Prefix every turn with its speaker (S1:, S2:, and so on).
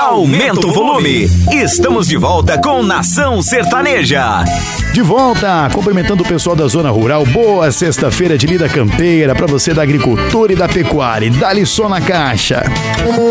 S1: aumenta o volume. Estamos de volta com Nação Sertaneja.
S2: De volta, cumprimentando o pessoal da Zona Rural. Boa sexta-feira de lida campeira pra você da agricultura e da pecuária. Dá-lhe só na caixa.